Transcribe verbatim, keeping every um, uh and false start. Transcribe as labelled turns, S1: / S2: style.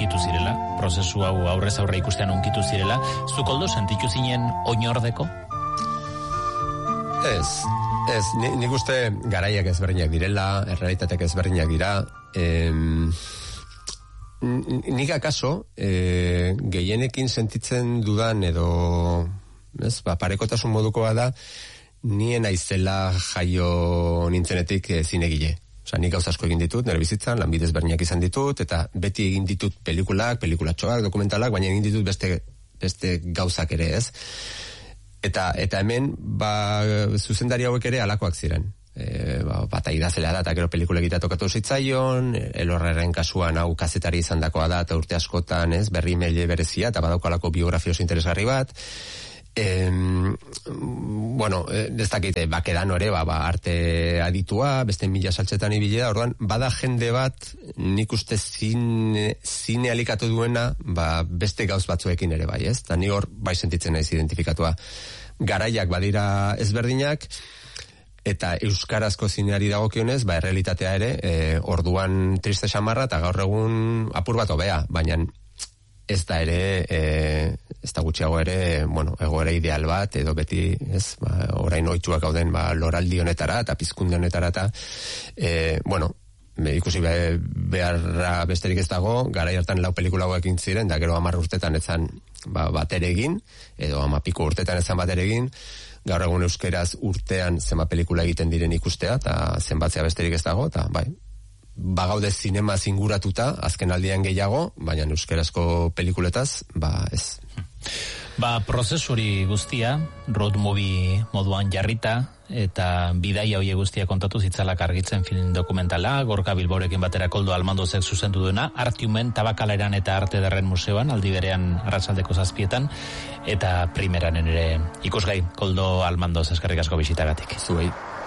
S1: unkitu zirela, prozesu hau aurrez aurre ikustean unkitu zirela, zu Koldo sentitu zinen oinordeko?
S2: Ez, ez, nik uste garaiak ezberdinak direla, errealitateak ezberdinak dira, em, nik akaso, e, gehienekin sentitzen dudan edo, ez, ba, parekotasun modukoa da, nien aizela jaio nintzenetik e, zinegile. Osa, nik gauza asko egin ditut, nire bizitzan, lanbidez berniak izan ditut, eta beti egin ditut pelikulak, pelikulatxoak, dokumentalak, baina egin ditut beste, beste gauzak ere, ez? Eta, eta hemen, ba, zuzendari hauek ere alakoak ziren. E, ba, bata idazlea da, eta gero pelikula egitea tokatu zitzaion, Elorraren kasuan hau kazetari izan dakoa da, eta urte askotan, ez, berri maile berezia, eta badaukalako biografia oso interesgarri bat. E, bueno, ez dakite, bakedan ore, ba, ba, arte aditua, beste mila saltzetan ibilea, orduan, bada jende bat, nik uste zine, zine alikatu duena, ba, beste gauz batzuekin ere bai, ez? Eta ni hor, bai sentitzen naiz identifikatua. Garaiak badira ezberdinak, eta euskarazko zineari dagokionez, ba, errealitatea ere, e, orduan triste xamarra, eta gaur egun apur bat hobea, baina ez da ere, e, ez da gutxiago ere, bueno, egoera ideal bat, edo beti, ez, ba, orain ohituak gauden, ba, loraldi honetara, eta pizkunde honetara, eta, e, bueno, ikusi be, beharra besterik ez dago, garai hartan lau pelikula hauekin ziren, da gero hamar urtetan ezan, ba, bat ere egin, edo hamapiko urtetan ezan bat ere egin, gaur egun euskeraz urtean zenbat pelikula egiten diren ikustea, eta zenbatzea besterik ez dago, eta bai, bagaude zinema zinguratuta, azken aldian gehiago, baina euskerazko pelikuletaz, ba ez.
S1: Ba, prozesuri guztia, road movie moduan jarrita, eta bidaia hoie guztia kontatu zitzalak argitzen film dokumentala, Gorka Bilborekin batera Koldo Almandozek zuzendu duena, Artiumen, Tabakaleran eta Arte Ederren Museoan, aldi berean arratsaldeko zazpietan, eta primeranen ere ikusgai, Koldo Almandoz eskerrik asko bisitagatik.
S2: Zuei.